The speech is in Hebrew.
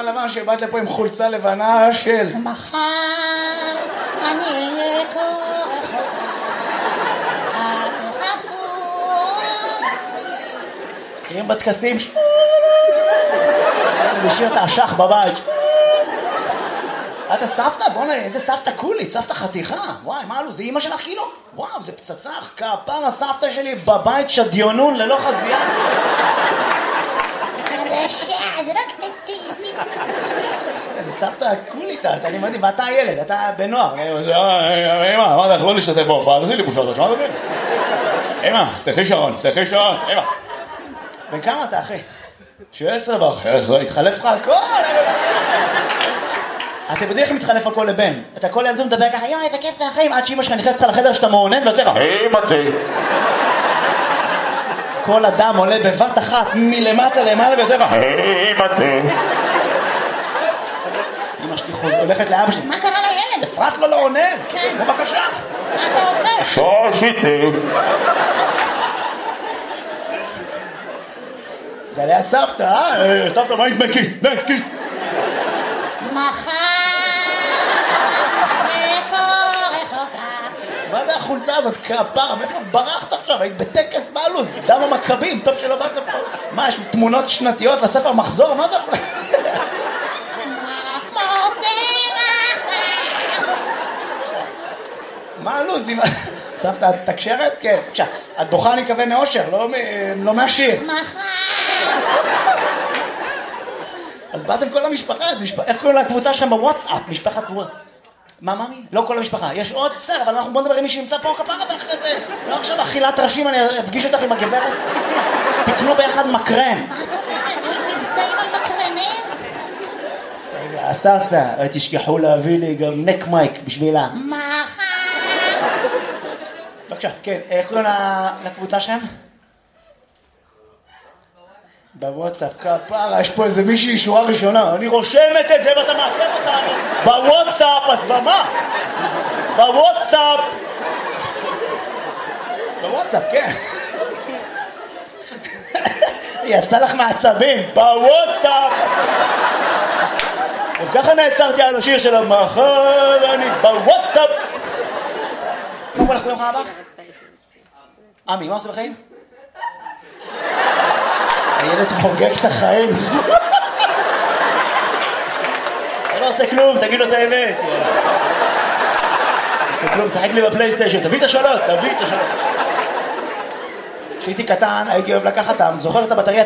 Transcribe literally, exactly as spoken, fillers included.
לבן שבאת לפה עם חולצה לבנה של מחר אני אהיה כה רחוקה, אל תחפשו מכירים בטקסים לשיר את האשך בבית. אתה סבתא? בוא'נה, איזה סבתא קולית, סבתא חתיכה. וואי, מה לו, זה אמא שלך כאילו? וואו, זה פצצה, כפר הסבתא שלי בבית שדיונון ללא חזייה. הרשע, זה רק תציצי. זה סבתא קולית, אני מדהים, ואתה הילד, אתה בנוער. אמא, אמרת לך לא להשתתף בהופעה, תעשי לי בושות, תשמע דברים. אמא, פתחי שעון, פתחי שעון, אמא. בן כמה אתה, אחי? שש עשרה וחצי, התחלף לך הכל. אתם יודעים איך מתחלף הכל לבן? אתה כל ילדות מדבר ככה, יואי, איזה כיף מהחיים, עד שאמא שלך נכנסת לך לחדר שאתה מעונן ויוצא לך, אמא צי. כל אדם עולה בבת אחת מלמטה למעלה ויוצא לך, אמא צי. אמא שלי הולכת לאבא שלי, מה קרה לילד? אפרת לו לא עונן. כן. בבקשה. מה אתה עושה? שושיצי. זה ליד סבתא, אה? סבתא, מה עם דמי כיס? דמי כיס. מחר כה רחוקה. מה זה החולצה הזאת? כפרה, מאיפה ברחת עכשיו? היית בטקס בלוז, דם המכבים, טוב שלא באת פה. מה, יש תמונות שנתיות לספר מחזור? מה זה? כמו צמח. מה הלוז? סבתא, את תקשרת? כן. בבקשה, את בוכה אני מקווה מאושר, לא מהשיר. מחר. אז באתם כל המשפחה, איך קוראים לקבוצה שלכם בוואטסאפ? משפחת וואט. מה, ממי? לא כל המשפחה. יש עוד? בסדר, אבל אנחנו בוא נדבר עם מי שנמצא פה כפרה ואחרי זה. לא עכשיו אכילת ראשים, אני אפגיש אותך עם הגברת. תקנו ביחד מקרן. מה את אומרת? יש מבצעים על מקרנים? רגע, סבתא, תשכחו להביא לי גם נק מייק בשבילה. מחר. בבקשה, כן, איך קוראים לקבוצה שלהם? בוואטסאפ, כפרה, יש פה איזה מישהי שורה ראשונה. אני רושמת את זה ואתה מעכב אותנו. בוואטסאפ, אז במה? בוואטסאפ. בוואטסאפ, כן. יצא לך מעצבים. בוואטסאפ. וככה נעצרתי על השיר של המחר, אני בוואטסאפ. מה הולך ליום הבא? עמי, מה עושה בחיים? הילד חוגג את החיים. אתה לא עושה כלום, תגיד לו את האמת. עושה כלום, שחק לי בפלייסטיישן, תביא את השאלות, תביא את השאלות. כשהייתי קטן, הייתי אוהב לקחת, אתה זוכר את הבטריה